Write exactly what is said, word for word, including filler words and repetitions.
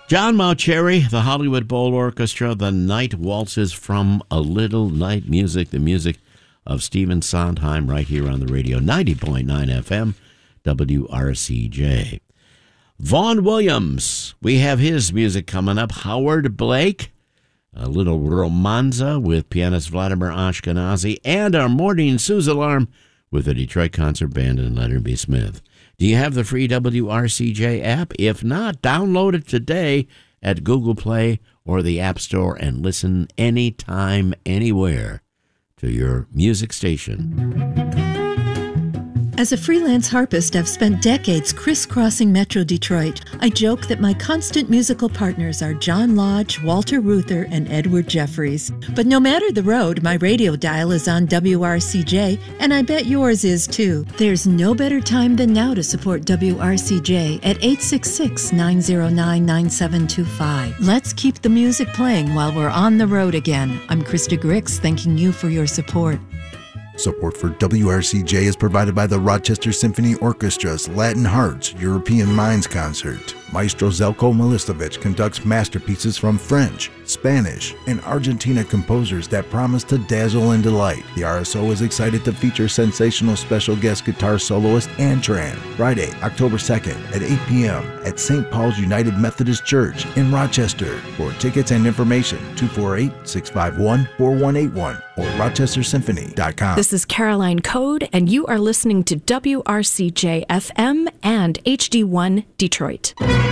John Mauceri, the Hollywood Bowl Orchestra, the Night Waltzes from A Little Night Music, the music of Stephen Sondheim right here on the radio, ninety point nine F M, W R C J. Vaughan Williams, we have his music coming up. Howard Blake, a little romanza with pianist Vladimir Ashkenazy, and our morning Suze alarm with the Detroit Concert Band and Leonard B. Smith. Do you have the free W R C J app? If not, download it today at Google Play or the App Store and listen anytime, anywhere to your music station. As a freelance harpist, I've spent decades crisscrossing Metro Detroit. I joke that my constant musical partners are John Lodge, Walter Reuther, and Edward Jeffries. But no matter the road, my radio dial is on W R C J, and I bet yours is too. There's no better time than now to support W R C J at eight six six, nine zero nine, nine seven two five. Let's keep the music playing while we're on the road again. I'm Krista Grix, thanking you for your support. Support for W R C J is provided by the Rochester Symphony Orchestra's Latin Hearts European Minds Concert. Maestro Zelko Milicevic conducts masterpieces from French, Spanish, and Argentina composers that promise to dazzle and delight. The R S O is excited to feature sensational special guest guitar soloist Antran, Friday, October second at eight p.m. at Saint Paul's United Methodist Church in Rochester. For tickets and information, two four eight, six five one, four one eight one or rochester symphony dot com. This is Caroline Code, and you are listening to W R C J F M and H D one Detroit.